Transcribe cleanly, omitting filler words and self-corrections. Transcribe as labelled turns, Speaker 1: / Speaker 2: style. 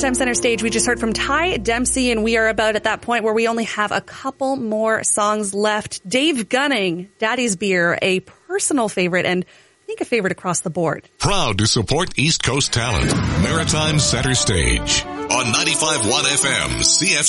Speaker 1: Maritime Center Stage, we just heard from Ty Dempsey, and we are about at that point where we only have a couple more songs left. Dave Gunning, Daddy's Beer, a personal favorite, and I think a favorite across the board.
Speaker 2: Proud to support East Coast talent. Maritime Center Stage on 95.1 FM, CF.